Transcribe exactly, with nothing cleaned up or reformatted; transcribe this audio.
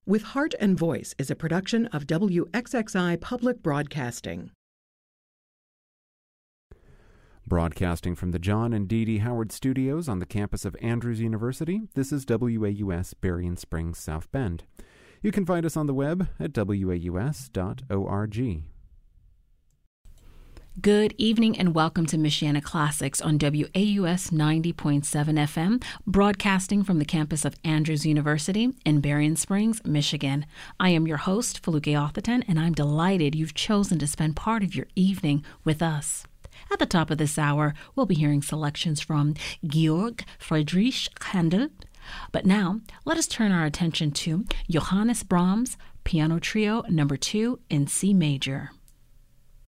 With Heart and Voice is a production of W X X I Public Broadcasting. Broadcasting from the John and Dee Dee Howard Studios on the campus of Andrews University, this is W A U S Berrien Springs, South Bend. You can find us on the web at W A U S dot org. Good evening and welcome to Michiana Classics on W A U S ninety point seven F M, broadcasting from the campus of Andrews University in Berrien Springs, Michigan. I am your host, Feluke Atherton, and I'm delighted you've chosen to spend part of your evening with us. At the top of this hour, we'll be hearing selections from Georg Friedrich Handel. But now, let us turn our attention to Johannes Brahms' Piano Trio Number two in C Major.